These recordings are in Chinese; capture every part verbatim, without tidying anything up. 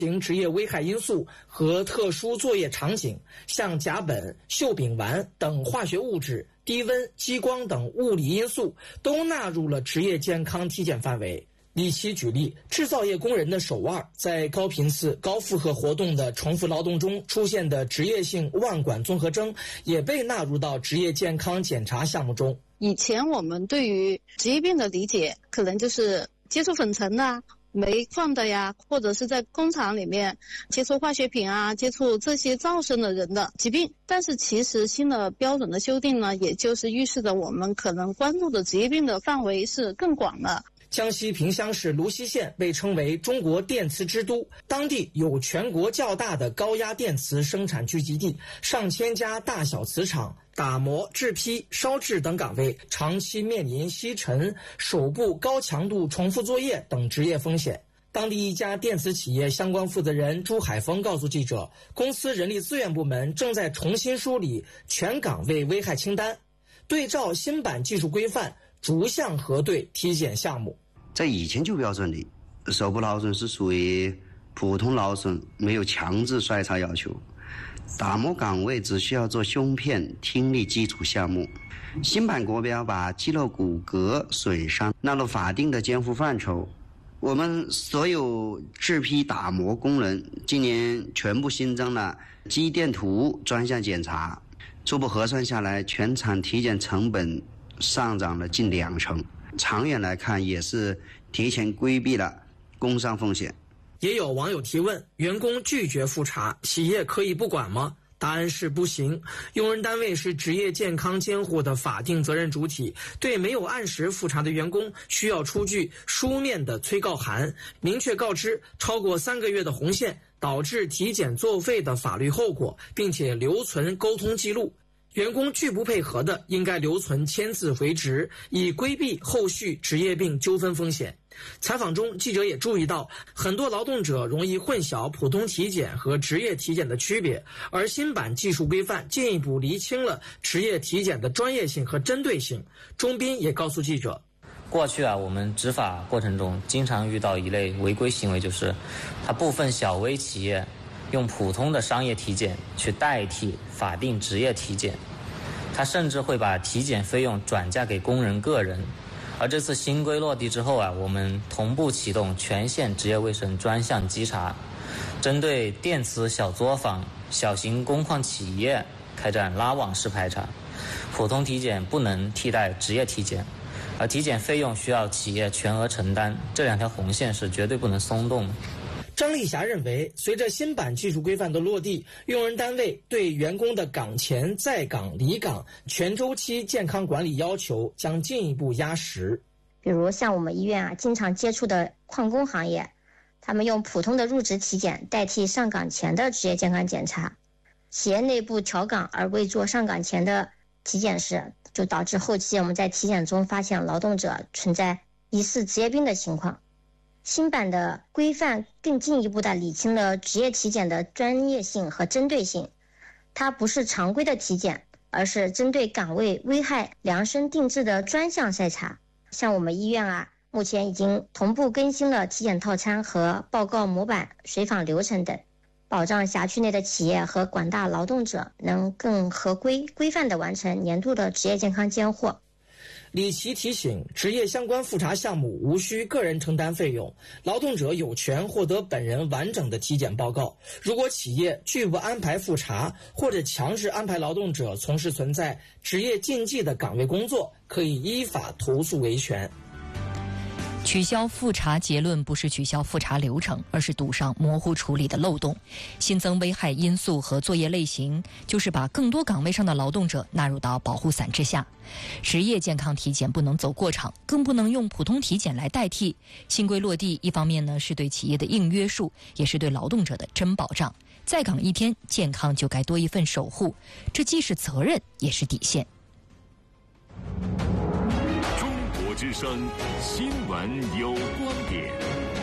职业危害因素和特殊作业场景，像甲苯、溴丙烷等化学物质、低温、激光等物理因素都纳入了职业健康体检范围。李琦举例，制造业工人的手腕在高频次、高负荷活动的重复劳动中出现的职业性腕管综合征也被纳入到职业健康检查项目中。 以前我们对于职业病的理解可能就是接触粉尘啊、煤矿的呀，或者是在工厂里面接触化学品啊，接触这些造成的人的疾病。但是其实新的标准的修订呢，也就是预示着我们可能关注的职业病的范围是更广了。 江西萍乡市泸溪县被称为中国电磁之都，当地有全国较大的高压电磁生产聚集地，上千家大小磁厂、打磨、制坯、烧制等岗位长期面临吸尘、手部高强度重复作业等职业风险。当地一家电磁企业相关负责人朱海峰告诉记者，公司人力资源部门正在重新梳理全岗位危害清单，对照新版技术规范逐项核对体检项目。 在以前旧标准里，手部劳损是属于普通劳损，没有强制筛查要求。打磨岗位只需要做胸片、听力基础项目。新版国标把肌肉骨骼损伤纳入法定的监护范畴。我们所有制坯打磨工人今年全部新增了机电图专项检查，初步核算下来，全场体检成本上涨了近两成。长远来看，也是提前规避了工伤风险。 也有网友提问，员工拒绝复查，企业可以不管吗？答案是不行。用人单位是职业健康监护的法定责任主体，对没有按时复查的员工需要出具书面的催告函，明确告知超过三个月的红线导致体检作废的法律后果，并且留存沟通记录。员工拒不配合的，应该留存签字回执，以规避后续职业病纠纷风险。采访中，记者也注意到，很多劳动者容易混淆普通体检和职业体检的区别，而新版技术规范进一步厘清了职业体检的专业性和针对性。钟斌也告诉记者， 过去啊，我们执法过程中经常遇到一类违规行为，就是它部分小微企业用普通的商业体检去代替法定职业体检，他甚至会把体检费用转嫁给工人个人。而这次新规落地之后啊，我们同步启动全县职业卫生专项稽查，针对电磁小作坊、小型工矿企业开展拉网式排查。普通体检不能替代职业体检，而体检费用需要企业全额承担，这两条红线是绝对不能松动的。 张丽霞认为，随着新版技术规范的落地，用人单位对员工的岗前、在岗、离岗全周期健康管理要求将进一步压实。 比如像我们医院啊，经常接触的矿工行业，他们用普通的入职体检代替上岗前的职业健康检查，企业内部调岗而未做上岗前的体检时，就导致后期我们在体检中发现劳动者存在疑似职业病的情况。新版的规范更进一步地理清了职业体检的专业性和针对性，它不是常规的体检，而是针对岗位危害量身定制的专项筛查。像我们医院啊，目前已经同步更新了体检套餐和报告模板、随访流程等，保障辖区内的企业和广大劳动者能更合规规范地完成年度的职业健康监护。 李琦提醒，职业相关复查项目无需个人承担费用，劳动者有权获得本人完整的体检报告。如果企业拒不安排复查，或者强制安排劳动者从事存在职业禁忌的岗位工作，可以依法投诉维权。 取消复查结论不是取消复查流程，而是堵上模糊处理的漏洞。新增危害因素和作业类型，就是把更多岗位上的劳动者纳入到保护伞之下。职业健康体检不能走过场，更不能用普通体检来代替。新规落地，一方面呢是对企业的硬约束，也是对劳动者的真保障。在岗一天，健康就该多一份守护，这既是责任，也是底线。 之声新闻有观点。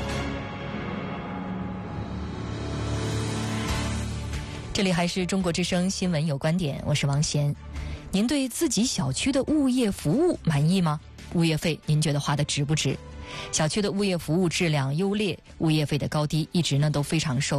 这里还是中国之声新闻有观点，我是王贤。您对自己小区的物业服务满意吗？物业费您觉得花的值不值？ 小区的物业服务质量优劣、物业费的高低一直呢都非常受